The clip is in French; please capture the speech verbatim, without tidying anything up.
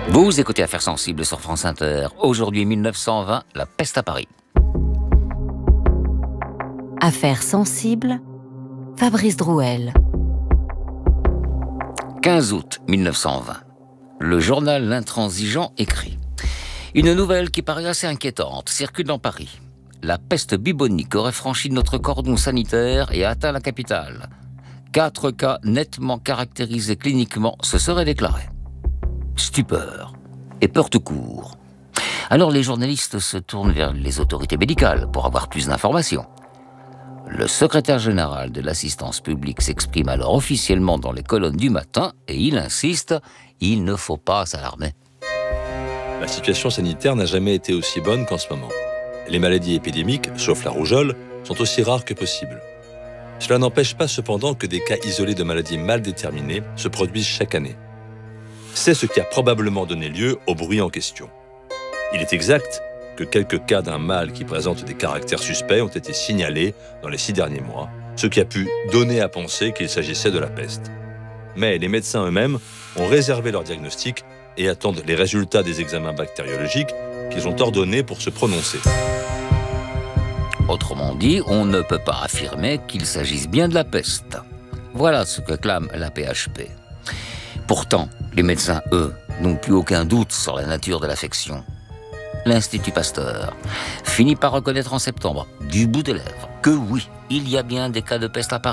Vous écoutez Affaires sensibles sur France Inter. Aujourd'hui, mille neuf cent vingt, la peste à Paris. Affaires sensibles, Fabrice Drouel. quinze août mille neuf cent vingt. Le journal L'Intransigeant écrit « Une nouvelle qui paraît assez inquiétante circule dans Paris. La peste bubonique aurait franchi notre cordon sanitaire et atteint la capitale. Quatre cas nettement caractérisés cliniquement se seraient déclarés. » Stupeur et peur tout court. Alors les journalistes se tournent vers les autorités médicales pour avoir plus d'informations. Le secrétaire général de l'assistance publique s'exprime alors officiellement dans les colonnes du matin et il insiste, il ne faut pas s'alarmer. La situation sanitaire n'a jamais été aussi bonne qu'en ce moment. Les maladies épidémiques, sauf la rougeole, sont aussi rares que possible. Cela n'empêche pas cependant que des cas isolés de maladies mal déterminées se produisent chaque année. C'est ce qui a probablement donné lieu au bruit en question. Il est exact que quelques cas d'un mal qui présente des caractères suspects ont été signalés dans les six derniers mois, ce qui a pu donner à penser qu'il s'agissait de la peste. Mais les médecins eux-mêmes ont réservé leur diagnostic et attendent les résultats des examens bactériologiques qu'ils ont ordonnés pour se prononcer. Autrement dit, on ne peut pas affirmer qu'il s'agisse bien de la peste. Voilà ce que clame l'A P H P. Pourtant, les médecins, eux, n'ont plus aucun doute sur la nature de l'affection. L'Institut Pasteur finit par reconnaître en septembre, du bout des lèvres, que oui, il y a bien des cas de peste à Paris.